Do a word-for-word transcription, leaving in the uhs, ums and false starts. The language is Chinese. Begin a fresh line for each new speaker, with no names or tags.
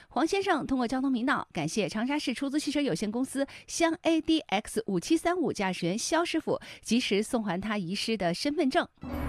黄先生通过交通频道感谢长沙市出租汽车有限公司湘 A D X 五七三五驾驶员肖师傅及时送还他遗失的身份证。